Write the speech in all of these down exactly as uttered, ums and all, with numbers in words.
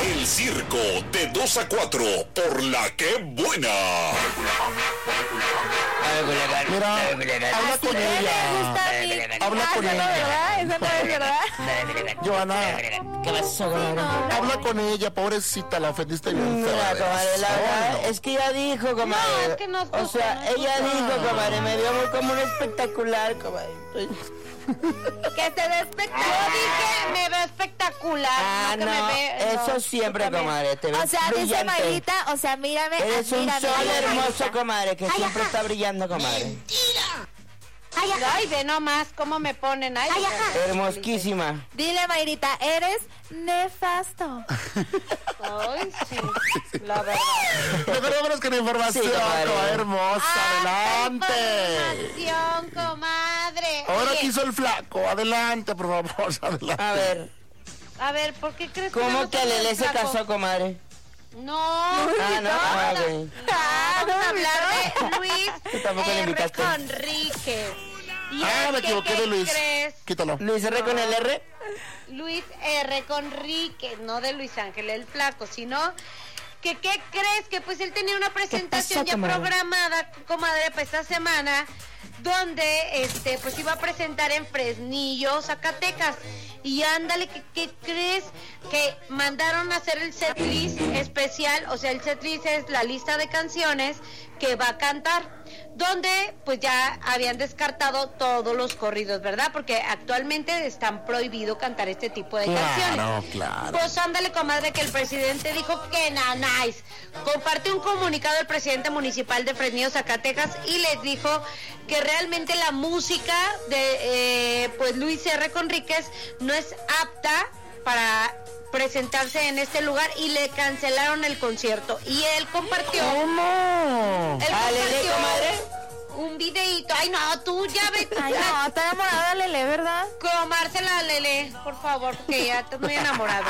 El circo de dos a cuatro por La Que Buena. Mira, habla con ella. Habla con ella. ¿Eso no es verdad? Joana, ¿Qué pasó, comadre? habla con ella, pobrecita, la ofendiste bien feo. Mira, comadre, la verdad es que ella dijo, comadre. No, es que no O sea, no ella escucho. dijo, comadre, me vio muy como un espectacular, comadre. Que se ve espectacular. Yo dije, me veo espectacular. Ah, no, que no, me ve, eso no, siempre, tú también. comadre, te ves O sea, dice brillante. Mayrita, o sea, mírame, Eres un mírame. sol Ay, hermoso, Mayrita. comadre, que Ay, siempre ajá. está brillando, comadre. Ay, ajá. Ay, ve nomás cómo me ponen. Ay, Ay, ajá. Hermosísima. Dile, Mayrita, eres nefasto. Ay, sí, la verdad. Mejor vámonos con información, Sí, comadre. comadre hermosa. Adelante. Información, comadre. Ahora Oye, quiso el flaco. Adelante, por favor. Adelante. A ver, a ver, ¿por qué crees que ¿cómo no que tengo Lele el se flaco? casó, comadre? No, Ah, no, ah, no, ok. Ah, vamos a hablar de Luis Tú tampoco le R. invitaste. Conríquez. Y Ah, es me que, equivoqué ¿qué de Luis. crees? Quítalo. Luis R con el R. Luis R. Conríquez, no de Luis Ángel el Flaco, sino que ¿qué crees? Que pues él tenía una presentación ya comadre? programada, comadre, para esta semana, donde este pues iba a presentar en Fresnillo, Zacatecas. Y ándale, ¿qué, qué crees? Que mandaron a hacer el setlist especial, o sea, el setlist es la lista de canciones que va a cantar, donde pues ya habían descartado todos los corridos, ¿verdad? Porque actualmente están prohibido cantar este tipo de Claro, canciones. claro. Pues ándale, comadre, que el presidente dijo que nanáis. Compartió un comunicado el presidente municipal de Fresnillo, Zacatecas, y les dijo que realmente la música de eh, pues Luis R. Conríquez no es apta para presentarse en este lugar y le cancelaron el concierto. Y él compartió, ¿Cómo? él Ah, Lele, compartió comadre. un videíto. Ay, no, tú ya ves. Ay, no, está enamorada Lele, ¿verdad? Comársela, Lele, por favor, porque ya estoy muy enamorado.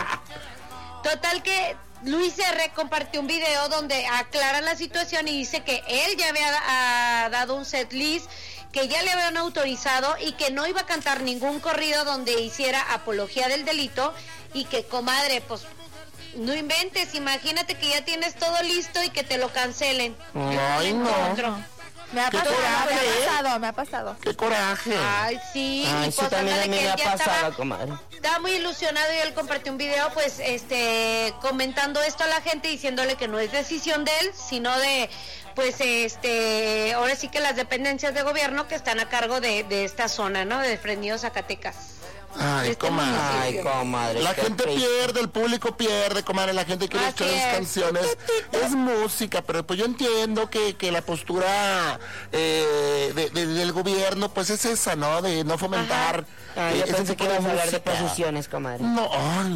Total que Luis R. compartió un video donde aclara la situación y dice que él ya había ah, dado un set list, que ya le habían autorizado y que no iba a cantar ningún corrido donde hiciera apología del delito y que, comadre, pues no inventes, imagínate que ya tienes todo listo y que te lo cancelen. Ay, no. Otro. Me ha ¿Qué pasado, coraje, me ha eh? pasado, me ha pasado. ¡Qué coraje! Ay, sí. Ay, y sí, pues también a ándale mí que me él ha ya pasado, estaba- comadre. Estaba muy ilusionado y él compartió un video, pues, este, comentando esto a la gente, diciéndole que no es decisión de él, sino de, pues, este, ahora sí que las dependencias de gobierno que están a cargo de, de esta zona, ¿no? De Fresnillo, Zacatecas. Ay, Este comadre. Ay, comadre. La qué gente triste. pierde, el público pierde, comadre, la gente quiere Así escuchar sus es. canciones. Es música, pero pues yo entiendo que, que la postura eh, de- de- del gobierno pues es esa, ¿no? De no fomentar Ah, eh, yo ese pensé tipo que ibas a hablar de música. posiciones, comadre. No, ay,